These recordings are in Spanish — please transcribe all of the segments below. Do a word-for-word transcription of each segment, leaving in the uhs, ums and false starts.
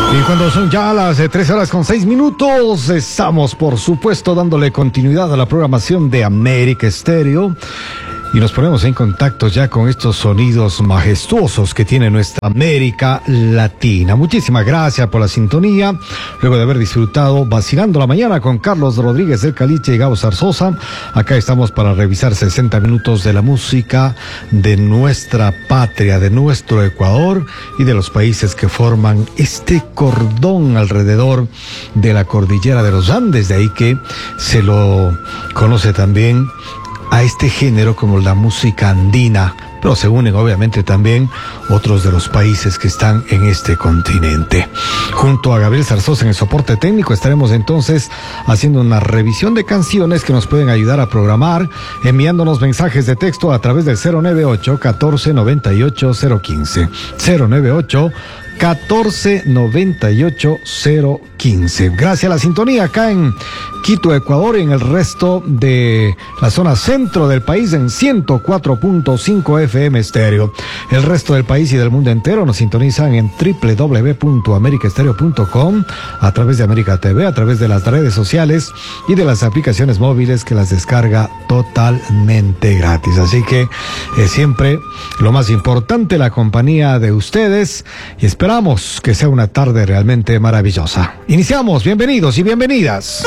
Y cuando son ya las tres horas con seis minutos, estamos por supuesto dándole continuidad a la programación de América Estéreo. Y nos ponemos en contacto ya con estos sonidos majestuosos que tiene nuestra América Latina. Muchísimas gracias por la sintonía. Luego de haber disfrutado Vacilando la Mañana con Carlos Rodríguez del Caliche y Gabo Zarzosa, acá estamos para revisar sesenta minutos de la música de nuestra patria, de nuestro Ecuador y de los países que forman este cordón alrededor de la cordillera de los Andes. De ahí que se lo conoce también a este género como la música andina, pero se unen obviamente también otros de los países que están en este continente. Junto a Gabriel Zarzosa en el soporte técnico estaremos entonces haciendo una revisión de canciones que nos pueden ayudar a programar, enviándonos mensajes de texto a través del cero nueve ocho, catorce noventa y ocho, cero quince. cero nueve ocho, catorce noventa y ocho, cero quince. Gracias a la sintonía acá en Quito, Ecuador, y en el resto de la zona centro del país en ciento cuatro punto cinco F M Estéreo. El resto del país y del mundo entero nos sintonizan en doble u doble u doble u punto america estéreo punto com, a través de América T V, a través de las redes sociales y de las aplicaciones móviles que las descarga totalmente gratis. Así que eh, siempre lo más importante, la compañía de ustedes, y esperamos que sea una tarde realmente maravillosa. Iniciamos, bienvenidos y bienvenidas.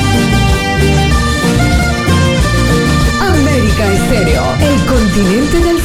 América Estéreo, el continente del